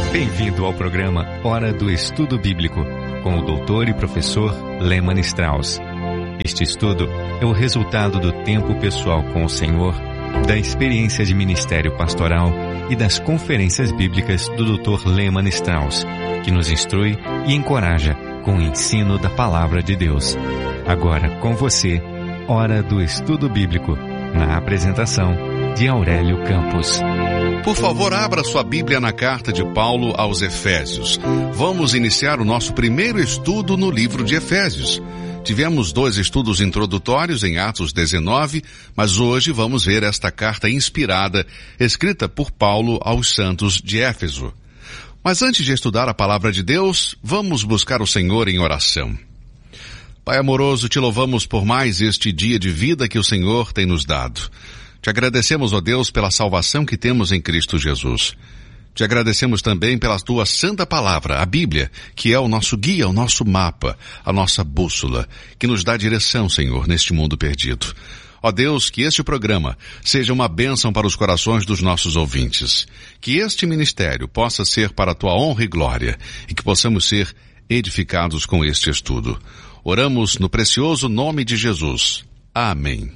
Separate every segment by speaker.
Speaker 1: Bem-vindo ao programa Hora do Estudo Bíblico, com o doutor e professor Lehmann Strauss. Este estudo é o resultado do tempo pessoal com o Senhor, da experiência de ministério pastoral e das conferências bíblicas do Dr. Lehmann Strauss, que nos instrui e encoraja com o ensino da Palavra de Deus. Agora com você, Hora do Estudo Bíblico, na apresentação de Aurélio Campos.
Speaker 2: Por favor, abra sua Bíblia na carta de Paulo aos Efésios. Vamos iniciar o nosso primeiro estudo no livro de Efésios. Tivemos 2 estudos introdutórios em Atos 19, mas hoje vamos ver esta carta inspirada, escrita por Paulo aos santos de Éfeso. Mas antes de estudar a palavra de Deus, vamos buscar o Senhor em oração. Pai amoroso, te louvamos por mais este dia de vida que o Senhor tem nos dado. Te agradecemos, ó Deus, pela salvação que temos em Cristo Jesus. Te agradecemos também pela tua santa palavra, a Bíblia, que é o nosso guia, o nosso mapa, a nossa bússola, que nos dá direção, Senhor, neste mundo perdido. Ó Deus, que este programa seja uma bênção para os corações dos nossos ouvintes. Que este ministério possa ser para a tua honra e glória, e que possamos ser edificados com este estudo. Oramos no precioso nome de Jesus. Amém.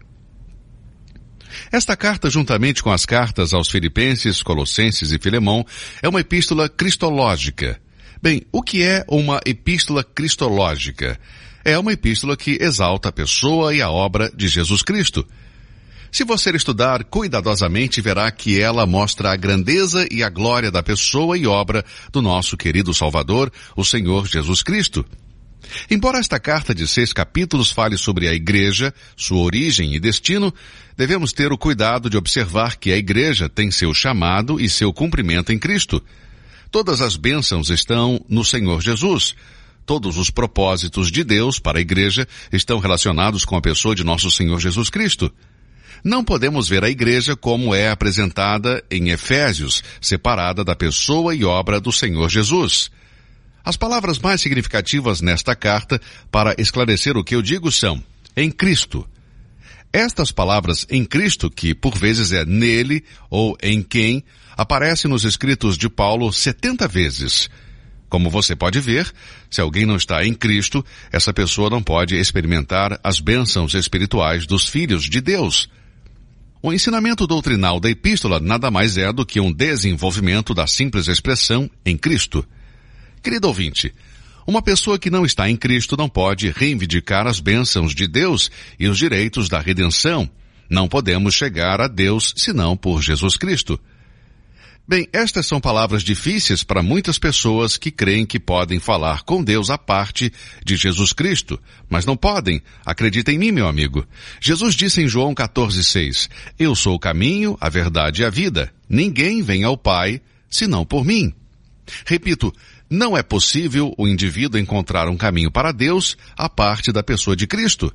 Speaker 2: Esta carta, juntamente com as cartas aos Filipenses, Colossenses e Filemão, é uma epístola cristológica. Bem, o que é uma epístola cristológica? É uma epístola que exalta a pessoa e a obra de Jesus Cristo. Se você estudar cuidadosamente, verá que ela mostra a grandeza e a glória da pessoa e obra do nosso querido Salvador, o Senhor Jesus Cristo. Embora esta carta de 6 capítulos fale sobre a igreja, sua origem e destino, devemos ter o cuidado de observar que a igreja tem seu chamado e seu cumprimento em Cristo. Todas as bênçãos estão no Senhor Jesus. Todos os propósitos de Deus para a igreja estão relacionados com a pessoa de nosso Senhor Jesus Cristo. Não podemos ver a igreja como é apresentada em Efésios, separada da pessoa e obra do Senhor Jesus. As palavras mais significativas nesta carta, para esclarecer o que eu digo, são em Cristo. Estas palavras em Cristo, que por vezes é nele ou em quem, aparecem nos escritos de Paulo 70 vezes. Como você pode ver, se alguém não está em Cristo, essa pessoa não pode experimentar as bênçãos espirituais dos filhos de Deus. O ensinamento doutrinal da epístola nada mais é do que um desenvolvimento da simples expressão em Cristo. Querido ouvinte, uma pessoa que não está em Cristo não pode reivindicar as bênçãos de Deus e os direitos da redenção. Não podemos chegar a Deus senão por Jesus Cristo. Bem, estas são palavras difíceis para muitas pessoas que creem que podem falar com Deus à parte de Jesus Cristo, mas não podem. Acredita em mim, meu amigo. Jesus disse em João 14,6, Eu sou o caminho, a verdade e a vida. Ninguém vem ao Pai senão por mim. Repito, não é possível o indivíduo encontrar um caminho para Deus à parte da pessoa de Cristo.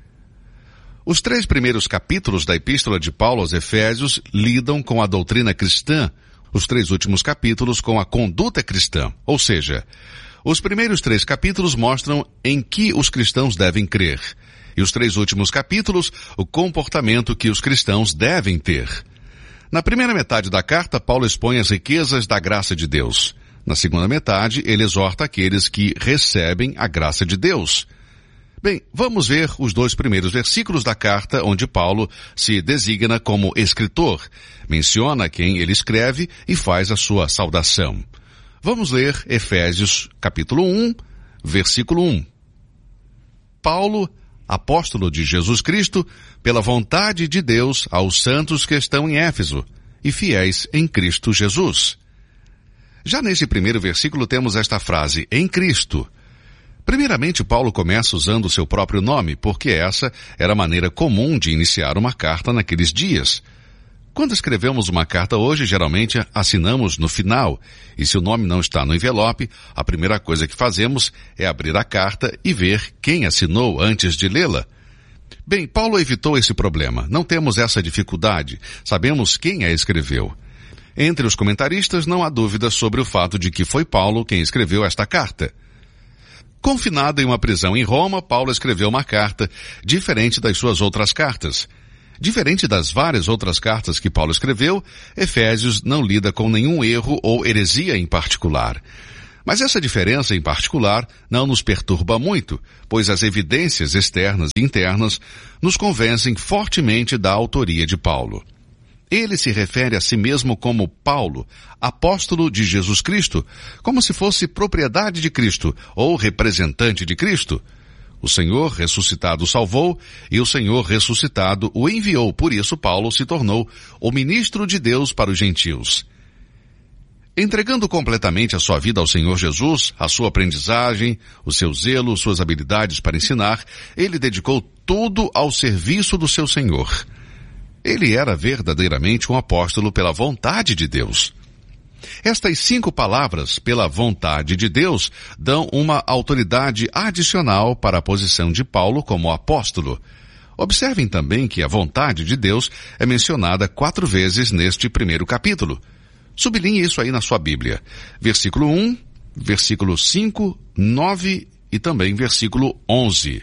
Speaker 2: Os 3 primeiros capítulos da Epístola de Paulo aos Efésios lidam com a doutrina cristã, os 3 últimos capítulos com a conduta cristã, ou seja, os primeiros 3 capítulos mostram em que os cristãos devem crer, e os 3 últimos capítulos, o comportamento que os cristãos devem ter. Na primeira metade da carta, Paulo expõe as riquezas da graça de Deus. Na segunda metade, ele exorta aqueles que recebem a graça de Deus. Bem, vamos ver os 2 primeiros versículos da carta, onde Paulo se designa como escritor, menciona quem ele escreve e faz a sua saudação. Vamos ler Efésios, capítulo 1, versículo 1. Paulo, apóstolo de Jesus Cristo, pela vontade de Deus aos santos que estão em Éfeso e fiéis em Cristo Jesus. Já nesse primeiro versículo temos esta frase, em Cristo. Primeiramente, Paulo começa usando o seu próprio nome, porque essa era a maneira comum de iniciar uma carta naqueles dias. Quando escrevemos uma carta hoje, geralmente assinamos no final, e se o nome não está no envelope, a primeira coisa que fazemos é abrir a carta e ver quem assinou antes de lê-la. Bem, Paulo evitou esse problema. Não temos essa dificuldade. Sabemos quem a escreveu. Entre os comentaristas não há dúvida sobre o fato de que foi Paulo quem escreveu esta carta. Confinado em uma prisão em Roma, Paulo escreveu uma carta diferente das suas outras cartas. Diferente das várias outras cartas que Paulo escreveu, Efésios não lida com nenhum erro ou heresia em particular. Mas essa diferença em particular não nos perturba muito, pois as evidências externas e internas nos convencem fortemente da autoria de Paulo. Ele se refere a si mesmo como Paulo, apóstolo de Jesus Cristo, como se fosse propriedade de Cristo ou representante de Cristo. O Senhor ressuscitado o salvou e o Senhor ressuscitado o enviou. Por isso, Paulo se tornou o ministro de Deus para os gentios. Entregando completamente a sua vida ao Senhor Jesus, a sua aprendizagem, o seu zelo, suas habilidades para ensinar, ele dedicou tudo ao serviço do seu Senhor. Ele era verdadeiramente um apóstolo pela vontade de Deus. Estas 5 palavras, pela vontade de Deus, dão uma autoridade adicional para a posição de Paulo como apóstolo. Observem também que a vontade de Deus é mencionada 4 vezes neste primeiro capítulo. Sublinhe isso aí na sua Bíblia. Versículo 1, versículo 5, 9 e também versículo 11.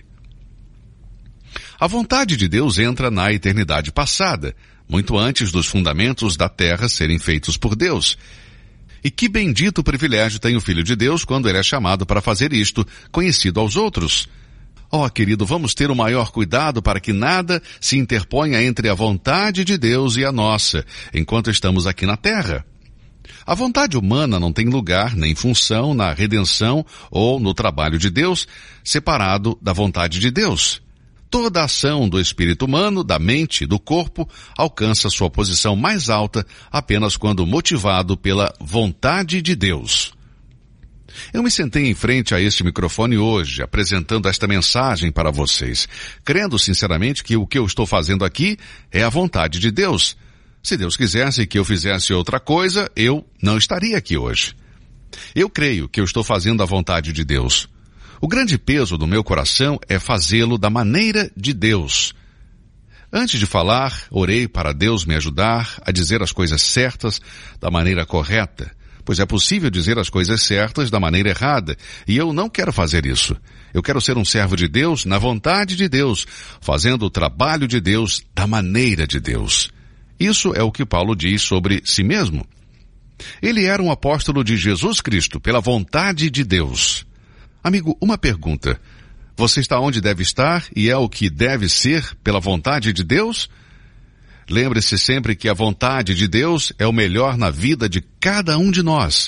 Speaker 2: A vontade de Deus entra na eternidade passada, muito antes dos fundamentos da terra serem feitos por Deus. E que bendito privilégio tem o Filho de Deus quando ele é chamado para fazer isto, conhecido aos outros. Querido, vamos ter o maior cuidado para que nada se interponha entre a vontade de Deus e a nossa, enquanto estamos aqui na terra. A vontade humana não tem lugar nem função na redenção ou no trabalho de Deus, separado da vontade de Deus. Toda a ação do espírito humano, da mente e do corpo alcança sua posição mais alta apenas quando motivado pela vontade de Deus. Eu me sentei em frente a este microfone hoje, apresentando esta mensagem para vocês, crendo sinceramente que o que eu estou fazendo aqui é a vontade de Deus. Se Deus quisesse que eu fizesse outra coisa, eu não estaria aqui hoje. Eu creio que eu estou fazendo a vontade de Deus. O grande peso do meu coração é fazê-lo da maneira de Deus. Antes de falar, orei para Deus me ajudar a dizer as coisas certas da maneira correta, pois é possível dizer as coisas certas da maneira errada, e eu não quero fazer isso. Eu quero ser um servo de Deus na vontade de Deus, fazendo o trabalho de Deus da maneira de Deus. Isso é o que Paulo diz sobre si mesmo. Ele era um apóstolo de Jesus Cristo, pela vontade de Deus. Amigo, uma pergunta. Você está onde deve estar e é o que deve ser pela vontade de Deus? Lembre-se sempre que a vontade de Deus é o melhor na vida de cada um de nós.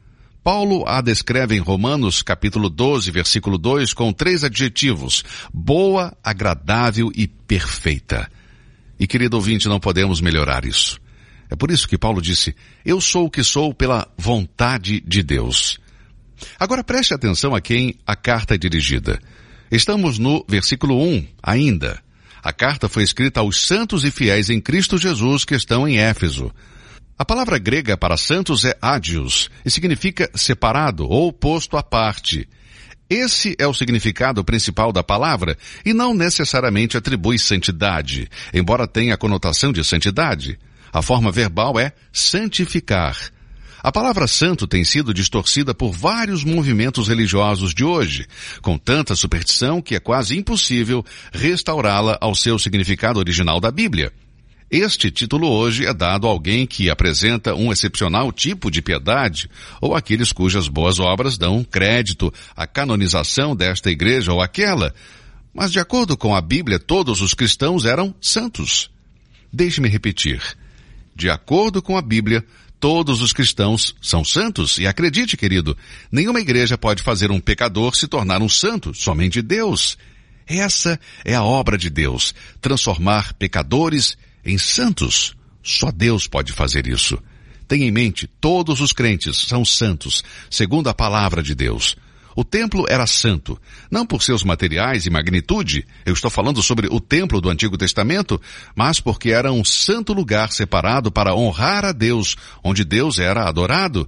Speaker 2: Paulo a descreve em Romanos capítulo 12, versículo 2, com 3 adjetivos: boa, agradável e perfeita. E, querido ouvinte, não podemos melhorar isso. É por isso que Paulo disse: eu sou o que sou pela vontade de Deus. Agora preste atenção a quem a carta é dirigida. Estamos no versículo 1 ainda. A carta foi escrita aos santos e fiéis em Cristo Jesus que estão em Éfeso. A palavra grega para santos é ágios e significa separado ou posto à parte. Esse é o significado principal da palavra e não necessariamente atribui santidade, embora tenha a conotação de santidade. A forma verbal é santificar. A palavra santo tem sido distorcida por vários movimentos religiosos de hoje, com tanta superstição que é quase impossível restaurá-la ao seu significado original da Bíblia. Este título hoje é dado a alguém que apresenta um excepcional tipo de piedade, ou aqueles cujas boas obras dão crédito à canonização desta igreja ou aquela. Mas de acordo com a Bíblia, todos os cristãos eram santos. Deixe-me repetir. De acordo com a Bíblia, todos os cristãos são santos, e acredite, querido, nenhuma igreja pode fazer um pecador se tornar um santo, somente Deus. Essa é a obra de Deus, transformar pecadores em santos. Só Deus pode fazer isso. Tenha em mente, todos os crentes são santos, segundo a palavra de Deus. O templo era santo, não por seus materiais e magnitude, eu estou falando sobre o templo do Antigo Testamento, mas porque era um santo lugar separado para honrar a Deus, onde Deus era adorado.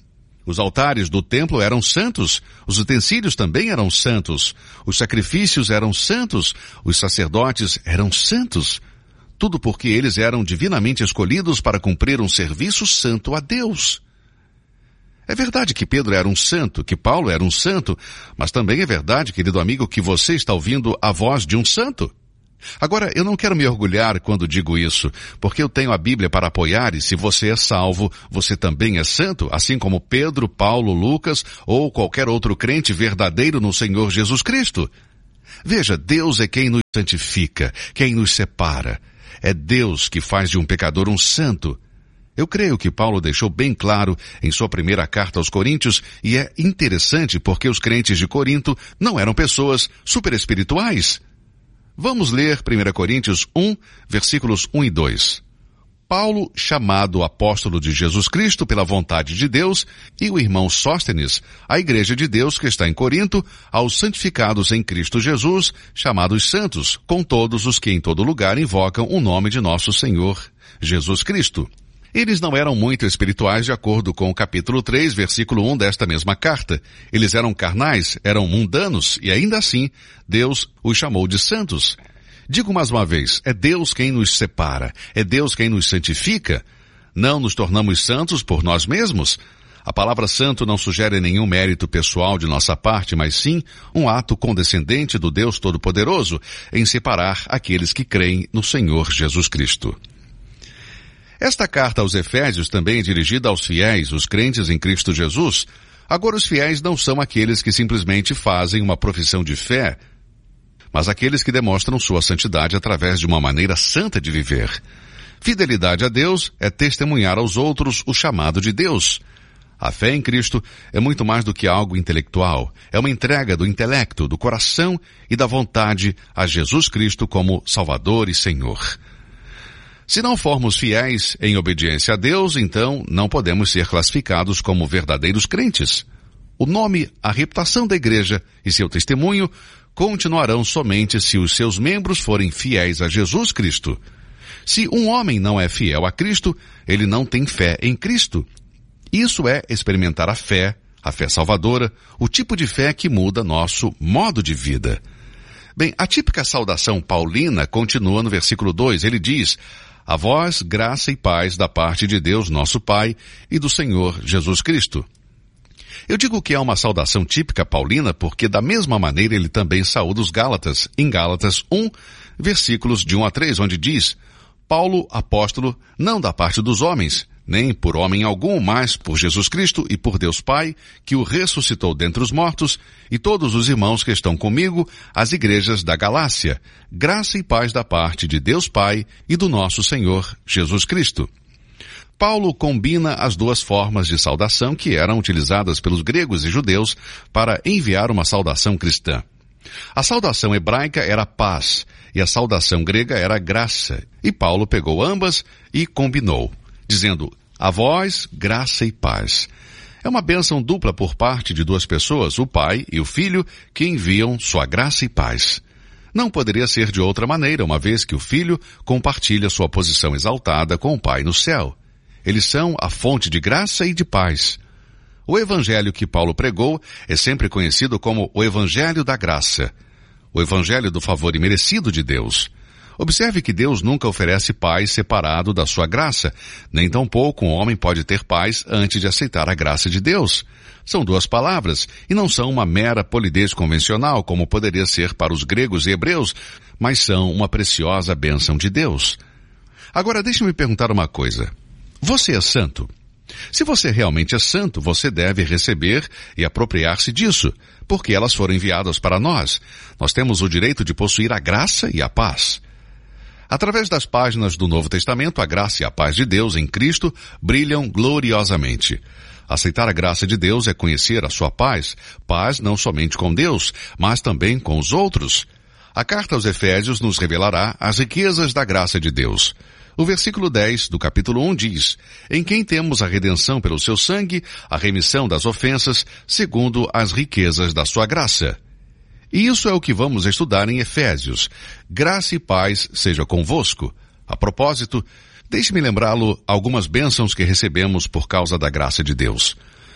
Speaker 2: Os altares do templo eram santos, os utensílios também eram santos, os sacrifícios eram santos, os sacerdotes eram santos. Tudo porque eles eram divinamente escolhidos para cumprir um serviço santo a Deus. É verdade que Pedro era um santo, que Paulo era um santo, mas também é verdade, querido amigo, que você está ouvindo a voz de um santo. Agora, eu não quero me orgulhar quando digo isso, porque eu tenho a Bíblia para apoiar e se você é salvo, você também é santo, assim como Pedro, Paulo, Lucas ou qualquer outro crente verdadeiro no Senhor Jesus Cristo. Veja, Deus é quem nos santifica, quem nos separa. É Deus que faz de um pecador um santo. Eu creio que Paulo deixou bem claro em sua primeira carta aos Coríntios e é interessante porque os crentes de Corinto não eram pessoas super espirituais. Vamos ler 1 Coríntios 1, versículos 1 e 2. Paulo, chamado apóstolo de Jesus Cristo pela vontade de Deus, e o irmão Sóstenes, a igreja de Deus que está em Corinto, aos santificados em Cristo Jesus, chamados santos, com todos os que em todo lugar invocam o nome de nosso Senhor Jesus Cristo. Eles não eram muito espirituais de acordo com o capítulo 3, versículo 1 desta mesma carta. Eles eram carnais, eram mundanos e ainda assim Deus os chamou de santos. Digo mais uma vez, é Deus quem nos separa, é Deus quem nos santifica. Não nos tornamos santos por nós mesmos. A palavra santo não sugere nenhum mérito pessoal de nossa parte, mas sim um ato condescendente do Deus Todo-Poderoso em separar aqueles que creem no Senhor Jesus Cristo. Esta carta aos Efésios também é dirigida aos fiéis, os crentes em Cristo Jesus. Agora os fiéis não são aqueles que simplesmente fazem uma profissão de fé, mas aqueles que demonstram sua santidade através de uma maneira santa de viver. Fidelidade a Deus é testemunhar aos outros o chamado de Deus. A fé em Cristo é muito mais do que algo intelectual. É uma entrega do intelecto, do coração e da vontade a Jesus Cristo como Salvador e Senhor. Se não formos fiéis em obediência a Deus, então não podemos ser classificados como verdadeiros crentes. O nome, a reputação da igreja e seu testemunho continuarão somente se os seus membros forem fiéis a Jesus Cristo. Se um homem não é fiel a Cristo, ele não tem fé em Cristo. Isso é experimentar a fé salvadora, o tipo de fé que muda nosso modo de vida. Bem, a típica saudação paulina continua no versículo 2. Ele diz: a vós, graça e paz da parte de Deus, nosso Pai, e do Senhor Jesus Cristo. Eu digo que é uma saudação típica paulina porque da mesma maneira ele também saúda os Gálatas, em Gálatas 1, versículos de 1 a 3, onde diz: Paulo, apóstolo, não da parte dos homens, nem por homem algum, mas por Jesus Cristo e por Deus Pai, que o ressuscitou dentre os mortos, e todos os irmãos que estão comigo, as igrejas da Galácia, graça e paz da parte de Deus Pai e do nosso Senhor Jesus Cristo. Paulo combina as duas formas de saudação que eram utilizadas pelos gregos e judeus para enviar uma saudação cristã. A saudação hebraica era paz, e a saudação grega era graça, e Paulo pegou ambas e combinou, dizendo: a vós, graça e paz. É uma bênção dupla por parte de duas pessoas, o Pai e o Filho, que enviam sua graça e paz. Não poderia ser de outra maneira, uma vez que o Filho compartilha sua posição exaltada com o Pai no céu. Eles são a fonte de graça e de paz. O evangelho que Paulo pregou é sempre conhecido como o evangelho da graça, o evangelho do favor imerecido de Deus. Observe que Deus nunca oferece paz separado da sua graça, nem tampouco um homem pode ter paz antes de aceitar a graça de Deus. São duas palavras, e não são uma mera polidez convencional, como poderia ser para os gregos e hebreus, mas são uma preciosa bênção de Deus. Agora deixe-me perguntar uma coisa. Você é santo? Se você realmente é santo, você deve receber e apropriar-se disso, porque elas foram enviadas para nós. Nós temos o direito de possuir a graça e a paz. Através das páginas do Novo Testamento, a graça e a paz de Deus em Cristo brilham gloriosamente. Aceitar a graça de Deus é conhecer a sua paz, paz não somente com Deus, mas também com os outros. A carta aos Efésios nos revelará as riquezas da graça de Deus. O versículo 10 do capítulo 1 diz: em quem temos a redenção pelo seu sangue, a remissão das ofensas, segundo as riquezas da sua graça. E isso é o que vamos estudar em Efésios. Graça e paz seja convosco. A propósito, deixe-me lembrá-lo algumas bênçãos que recebemos por causa da graça de Deus.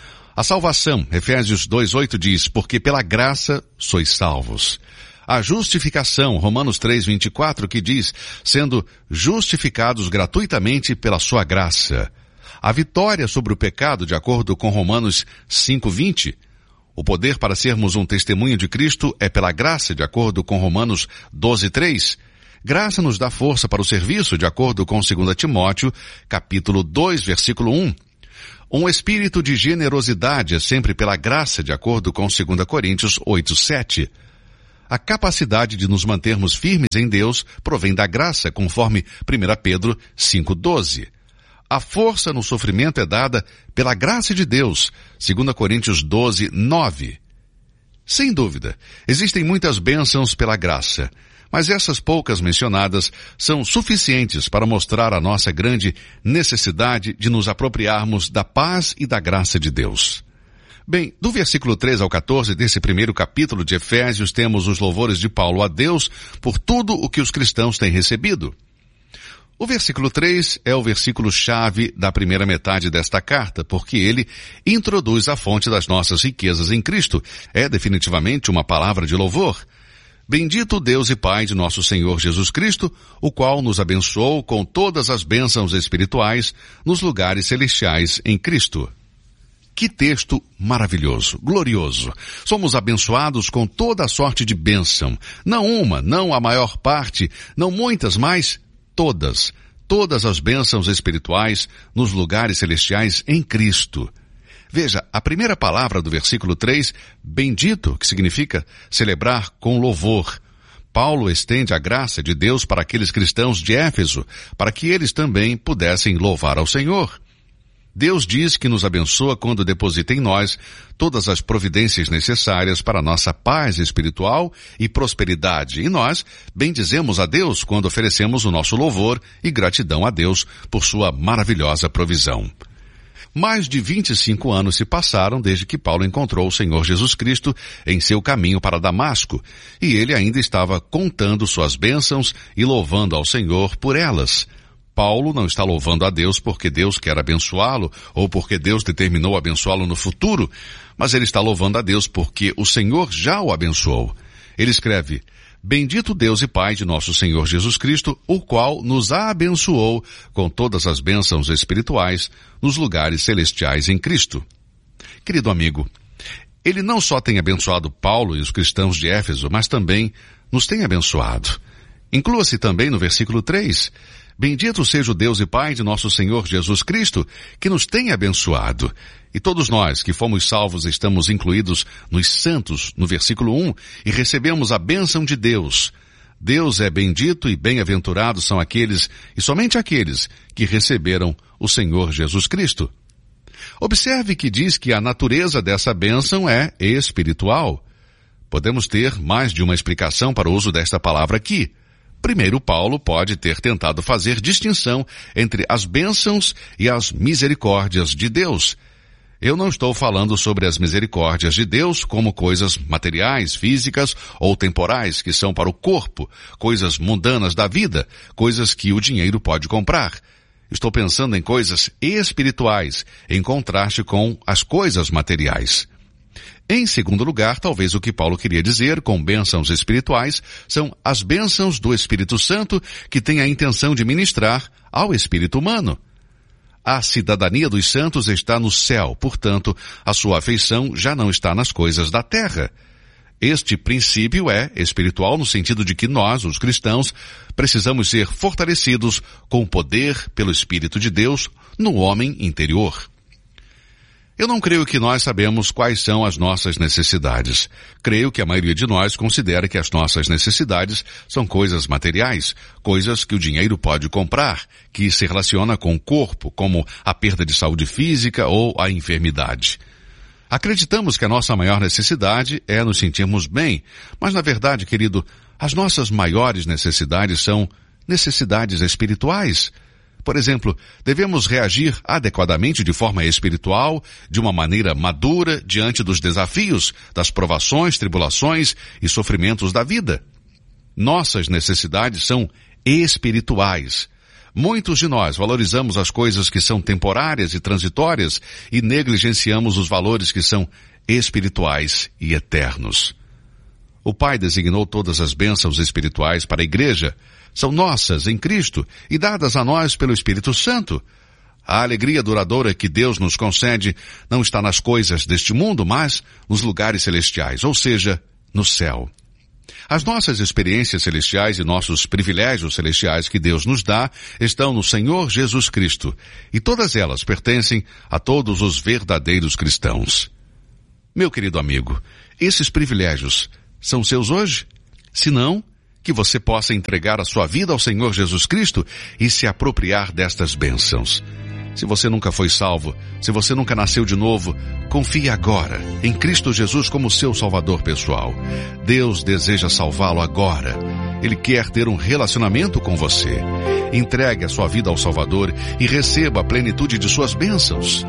Speaker 2: A salvação, Efésios 2:8 diz: porque pela graça sois salvos. A justificação, Romanos 3:24, que diz: sendo justificados gratuitamente pela sua graça. A vitória sobre o pecado, de acordo com Romanos 5:20. O poder para sermos um testemunho de Cristo é pela graça, de acordo com Romanos 12:3. Graça nos dá força para o serviço, de acordo com 2 Timóteo, capítulo 2, versículo 1. Um espírito de generosidade é sempre pela graça, de acordo com 2 Coríntios 8, 7. A capacidade de nos mantermos firmes em Deus provém da graça, conforme 1 Pedro 5, 12. A força no sofrimento é dada pela graça de Deus, 2 Coríntios 12, 9. Sem dúvida, existem muitas bênçãos pela graça, mas essas poucas mencionadas são suficientes para mostrar a nossa grande necessidade de nos apropriarmos da paz e da graça de Deus. Bem, do versículo 3 ao 14 desse primeiro capítulo de Efésios, temos os louvores de Paulo a Deus por tudo o que os cristãos têm recebido. O versículo 3 é o versículo-chave da primeira metade desta carta, porque ele introduz a fonte das nossas riquezas em Cristo. É definitivamente uma palavra de louvor. Bendito Deus e Pai de nosso Senhor Jesus Cristo, o qual nos abençoou com todas as bênçãos espirituais nos lugares celestiais em Cristo. Que texto maravilhoso, glorioso. Somos abençoados com toda a sorte de bênção. Não uma, não a maior parte, não muitas, mas todas. Todas as bênçãos espirituais nos lugares celestiais em Cristo. Veja, a primeira palavra do versículo 3, bendito, que significa celebrar com louvor. Paulo estende a graça de Deus para aqueles cristãos de Éfeso, para que eles também pudessem louvar ao Senhor. Deus diz que nos abençoa quando deposita em nós todas as providências necessárias para a nossa paz espiritual e prosperidade. E nós bendizemos a Deus quando oferecemos o nosso louvor e gratidão a Deus por sua maravilhosa provisão. Mais de 25 anos se passaram desde que Paulo encontrou o Senhor Jesus Cristo em seu caminho para Damasco, e ele ainda estava contando suas bênçãos e louvando ao Senhor por elas. Paulo não está louvando a Deus porque Deus quer abençoá-lo ou porque Deus determinou abençoá-lo no futuro, mas ele está louvando a Deus porque o Senhor já o abençoou. Ele escreve, bendito Deus e Pai de nosso Senhor Jesus Cristo, o qual nos abençoou com todas as bênçãos espirituais nos lugares celestiais em Cristo. Querido amigo, ele não só tem abençoado Paulo e os cristãos de Éfeso, mas também nos tem abençoado. Inclua-se também no versículo 3, bendito seja o Deus e Pai de nosso Senhor Jesus Cristo, que nos tem abençoado. E todos nós que fomos salvos estamos incluídos nos santos, no versículo 1, e recebemos a bênção de Deus. Deus é bendito e bem-aventurados são aqueles, e somente aqueles, que receberam o Senhor Jesus Cristo. Observe que diz que a natureza dessa bênção é espiritual. Podemos ter mais de uma explicação para o uso desta palavra aqui. Primeiro, Paulo pode ter tentado fazer distinção entre as bênçãos e as misericórdias de Deus. Eu não estou falando sobre as misericórdias de Deus como coisas materiais, físicas ou temporais que são para o corpo, coisas mundanas da vida, coisas que o dinheiro pode comprar. Estou pensando em coisas espirituais, em contraste com as coisas materiais. Em segundo lugar, talvez o que Paulo queria dizer com bênçãos espirituais são as bênçãos do Espírito Santo que tem a intenção de ministrar ao espírito humano. A cidadania dos santos está no céu, portanto, a sua afeição já não está nas coisas da terra. Este princípio é espiritual no sentido de que nós, os cristãos, precisamos ser fortalecidos com o poder pelo Espírito de Deus no homem interior. Eu não creio que nós sabemos quais são as nossas necessidades. Creio que a maioria de nós considera que as nossas necessidades são coisas materiais, coisas que o dinheiro pode comprar, que se relaciona com o corpo, como a perda de saúde física ou a enfermidade. Acreditamos que a nossa maior necessidade é nos sentirmos bem, mas na verdade, querido, as nossas maiores necessidades são necessidades espirituais. Por exemplo, devemos reagir adequadamente de forma espiritual, de uma maneira madura, diante dos desafios, das provações, tribulações e sofrimentos da vida. Nossas necessidades são espirituais. Muitos de nós valorizamos as coisas que são temporárias e transitórias e negligenciamos os valores que são espirituais e eternos. O Pai designou todas as bênçãos espirituais para a igreja. São nossas em Cristo e dadas a nós pelo Espírito Santo. A alegria duradoura que Deus nos concede não está nas coisas deste mundo, mas nos lugares celestiais, ou seja, no céu. As nossas experiências celestiais e nossos privilégios celestiais que Deus nos dá estão no Senhor Jesus Cristo, e todas elas pertencem a todos os verdadeiros cristãos. Meu querido amigo, esses privilégios são seus hoje? Se não, que você possa entregar a sua vida ao Senhor Jesus Cristo e se apropriar destas bênçãos. Se você nunca foi salvo, se você nunca nasceu de novo, confie agora em Cristo Jesus como seu Salvador pessoal. Deus deseja salvá-lo agora. Ele quer ter um relacionamento com você. Entregue a sua vida ao Salvador e receba a plenitude de suas bênçãos.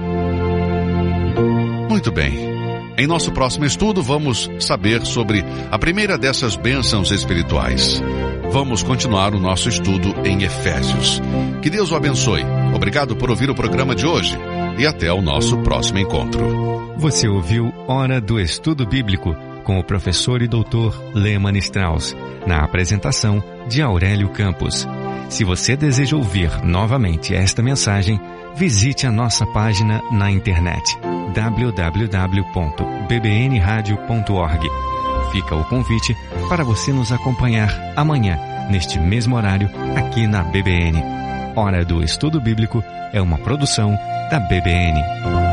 Speaker 2: Muito bem. Em nosso próximo estudo, vamos saber sobre a primeira dessas bênçãos espirituais. Vamos continuar o nosso estudo em Efésios. Que Deus o abençoe. Obrigado por ouvir o programa de hoje e até o nosso próximo encontro.
Speaker 1: Você ouviu Hora do Estudo Bíblico com o professor e doutor Lehmann Strauss, na apresentação de Aurélio Campos. Se você deseja ouvir novamente esta mensagem, visite a nossa página na internet www.bbnradio.org. Fica o convite para você nos acompanhar amanhã, neste mesmo horário, aqui na BBN. Hora do Estudo Bíblico é uma produção da BBN.